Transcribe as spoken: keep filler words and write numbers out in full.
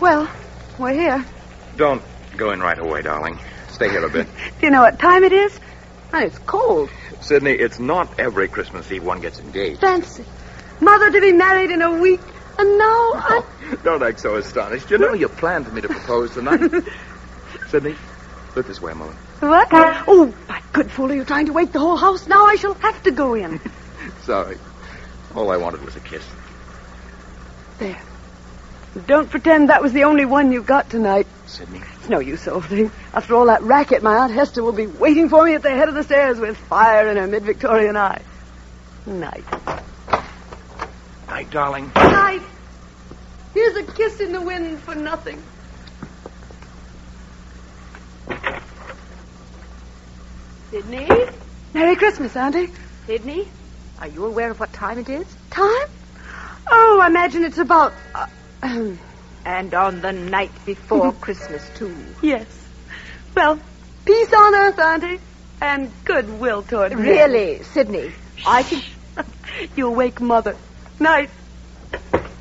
Well, we're here. Don't go in right away, darling. Stay here a bit. Do you know what time it is? And it's cold. Sydney, it's not every Christmas Eve one gets engaged. Fancy. Mother to be married in a week. And now I... Don't act so astonished. You know you planned for me to propose tonight. Sydney, look this way a moment. What? Oh, my good fool, are you trying to wake the whole house? Now I shall have to go in. Sorry. All I wanted was a kiss. There. Don't pretend that was the only one you got tonight. Sydney. It's no use, old thing. After all that racket, my Aunt Hester will be waiting for me at the head of the stairs with fire in her mid-Victorian eye. Night. Night, darling. Night. Here's a kiss in the wind for nothing. Sydney? Merry Christmas, Auntie. Sydney? Are you aware of what time it is? Time? Oh, I imagine it's about... Uh, um, and on the night before Christmas, too. Yes. Well, peace on earth, Auntie, and goodwill toward me. Really, Sydney, I think... You'll wake Mother. Night.